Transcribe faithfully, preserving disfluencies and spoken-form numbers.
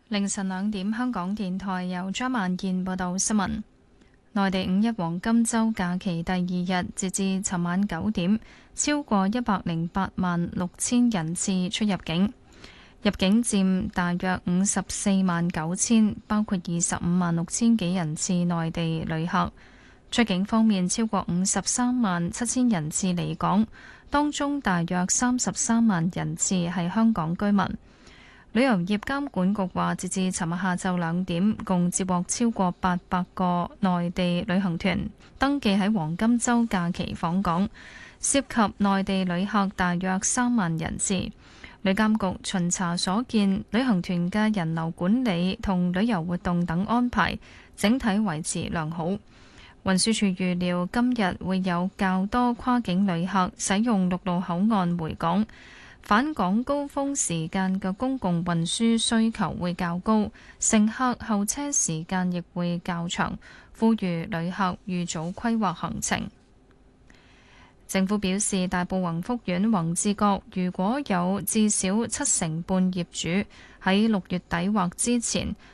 凌晨兩點，香港電台由張萬健報道新聞。內地五一黃金週假期第二日，截至尋晚九點，超過一百零八萬六千人次出入境，入境佔大約五十四萬九千，包括二十五萬六千幾人次內地旅客。出境方面，超過五十三萬七千人次離港，當中大約三十三萬人次係香港居民。旅遊業監管局話，截至尋日下晝兩點，共接獲超過八百個內地旅行團登記喺黃金週假期訪港，涉及內地旅客大約三萬人次。旅監局巡查所見，旅行團嘅人流管理同旅遊活動等安排整體維持良好。運輸署預料今日會有較多跨境旅客使用陸路口岸回港。返港高峰時間嘅公共運輸需求會較高，乘客候車時間亦會較長，呼籲旅客預早規劃行程。政府表示，大埔宏福苑宏志閣如果有至少七成半業主喺六月底或之前